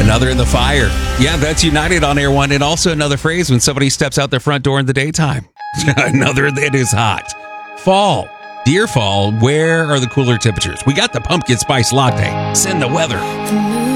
Another in the fire. Yeah, that's United on Air One. And also another phrase when somebody steps out their front door in the daytime. Another, it is hot. Fall. Dear fall, where are the cooler temperatures? We got the pumpkin spice latte. Send the weather.